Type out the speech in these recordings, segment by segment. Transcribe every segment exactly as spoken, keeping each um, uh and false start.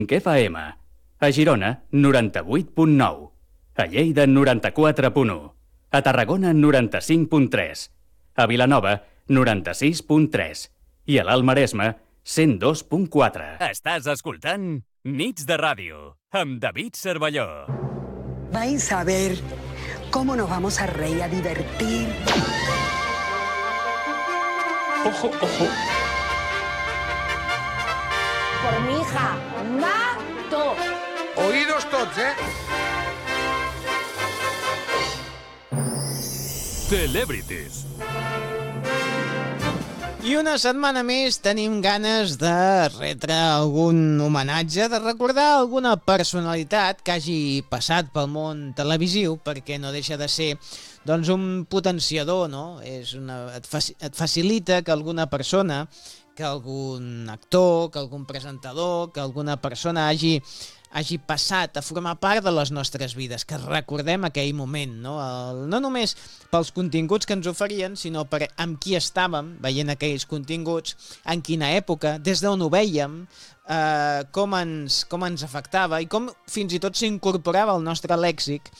F M. A Girona, noranta-vuit punt nou. A Lleida, noranta-quatre punt u. A Tarragona, noranta-cinc punt tres. A Vilanova, noranta-sis punt tres. I a l'Alt Maresme, cent dos punt quatre. Estàs escoltant Nits de Ràdio, amb David Cervelló. Vais a ver cómo nos vamos a reír, a divertir. Ojo, ojo. Por mi hija, mato. Oídos tots, eh? Celebrities. I una setmana més tenim ganes de retre algun homenatge, de recordar alguna personalitat que hagi passat pel món televisiu, perquè no deixa de ser doncs, un potenciador, no? És una, et, faci, et facilita que alguna persona, que algun actor, que algun presentador, que alguna persona hagi, hagi passat a formar part de les nostres vides, que recordem aquell moment, no? El, no només pels continguts que ens oferien, sinó per amb qui estàvem veient aquells continguts, en quina època, des d'on ho vèiem, eh, com, ens, com ens afectava i com fins i tot s'incorporava al nostre lèxic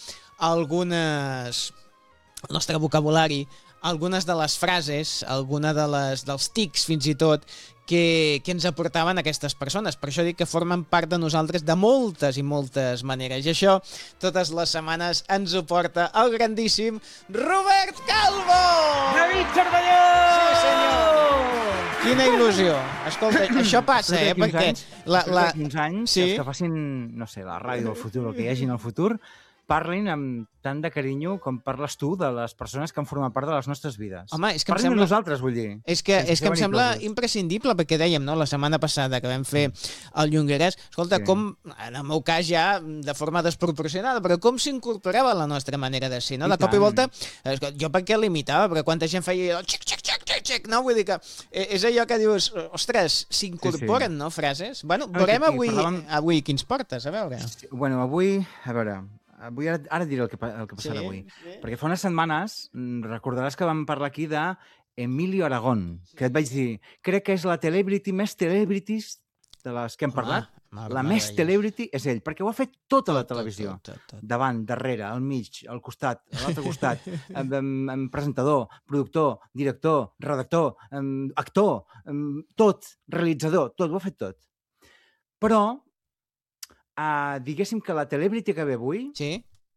algunes, el nostre vocabulari, algunes de les frases, alguna de les, dels tics fins i tot, que, que ens aportaven aquestes persones. Per això dic que formen part de nosaltres de moltes i moltes maneres. I això, totes les setmanes, ens ho porta el grandíssim Robert Calvo! David Cervelló! Sí, senyor! Quina il·lusió! Escolta, això passa, eh? Perquè... Anys, la, la... quinze anys, sí? Els que facin, no sé, la ràdio del futur, el que hi hagi en el futur, parlin amb tant de carinyo com parles tu de les persones que han format part de les nostres vides. Home, és que em parlin sembla... de nosaltres, vull dir. És que, és que em sembla vanitosos. imprescindible, perquè dèiem, no?, la setmana passada que vam fer el Llonguerès, escolta, Sí. com, en el meu cas ja de forma desproporcionada, però com s'incorporava a la nostra manera de ser, no? I De cop i tant. volta, escolta, jo per què l'imitava? Perquè quanta gent feia allò, xic, xic, xic, xic, xic, no? Vull dir que eh, és allò que dius, ostres, s'incorporen, Sí, sí. no?, frases? Bueno, Ah, veurem sí, sí, avui, parlàvem- avui quins portes, a veure. Sí, Bueno, avui, a veure, avui ara, ara diré el que, pa- el que passarà Sí, avui. sí. Perquè fa unes setmanes mm, recordaràs que vam parlar aquí de Emilio Aragón, que et vaig dir, crec que és la celebrity més celebrities de les que hem parlat. Home, La més meravellós. celebrity és ell, perquè ho ha fet tota la Tot, tot, televisió. tot, tot, tot. Davant, darrere, al mig, al costat, a l'altre costat, amb, amb, amb presentador, productor, director, redactor, amb, actor, amb, tot, realitzador, tot, ho ha fet tot. Però, uh, diguéssim que la celebrity que ve avui, Sí?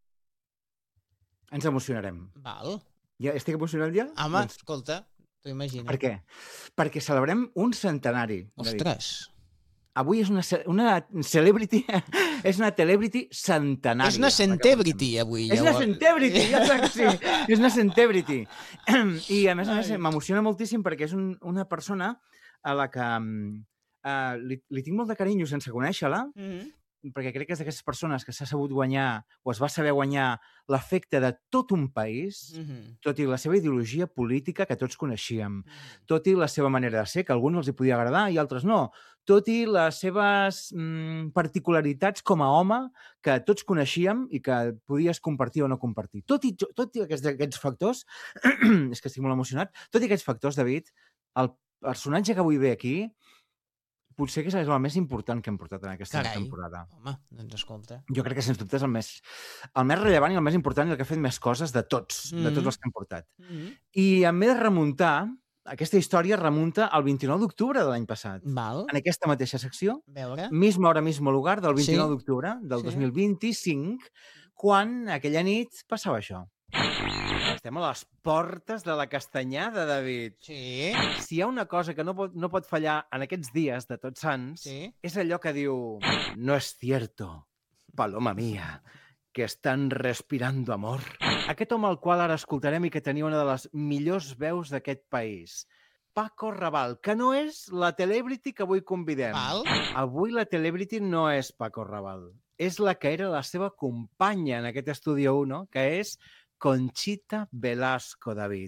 ens emocionarem. Val. Ja estic emocionat ja? Home, Doncs, escolta, t'ho imagino. per què? Perquè celebrem un centenari. David. Ostres. Avui és una, ce- una celebrity, és una celebrity centenària. És una la que centebrity, avui. És una llavors. centebrity, ja està que sí. És una centebrity. I a més a més m'emociona moltíssim perquè és un, una persona a la que uh, li, li tinc molt de carinyo sense conèixer-la, Mhm. perquè crec que és d'aquestes persones que s'ha sabut guanyar o es va saber guanyar l'afecte de tot un país, Mhm. tot i la seva ideologia política que tots coneixíem, tot i la seva manera de ser, que a alguns els hi podia agradar i altres no, tot i les seves mm, particularitats com a home que tots coneixíem i que podies compartir o no compartir. Tot i, tot i aquests, aquests factors, és que estic molt emocionat, tot i aquests factors, David, el personatge que avui ve aquí potser que és el més important que hem portat en aquesta Carai. temporada. Home, doncs escolta. Jo crec que, sens dubte, és el més, el més rellevant i el més important i el que ha fet més coses de tots, de Mhm. tots els que hem portat. Mhm. I em m'he de remuntar, aquesta història remunta al vint-i-nou d'octubre de l'any passat. Val. En aquesta mateixa secció, A veure. misma hora, mismo lugar, del vint-i-nou Sí. d'octubre del Sí. dos mil vint-i-cinc, quan aquella nit passava això. Estem a les portes de la castanyada, David. Sí. Si hi ha una cosa que no pot, no pot fallar en aquests dies de Tots Sants, Sí. és allò que diu no es cierto, paloma mía, que estan respirando amor. Aquest home al qual ara escoltarem i que tenia una de les millors veus d'aquest país. Paco Raval, que no és la celebrity que avui convidem. Val. Avui la celebrity no és Paco Raval. És la que era la seva companya en aquest Estudio uno, que és Conchita Velasco, David.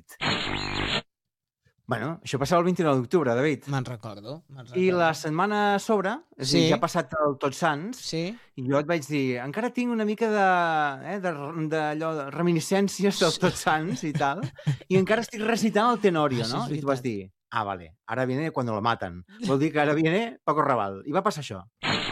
Bueno, això passava el vint-i-nou d'octubre, David. Me'n recordo. me'n I recordo. la setmana a sobre, és a dir, Sí. ja ha passat el Tots Sants, Sí. i jo et vaig dir, encara tinc una mica de, eh, de, de, allò, de reminiscències del Tots Sants i tal, i encara estic recitant el Tenorio, Ah, sí, no? és I tu vas veritat. dir, ah, vale, ara viene cuando lo matan. Vol dir que ara viene Paco Raval. I va passar això.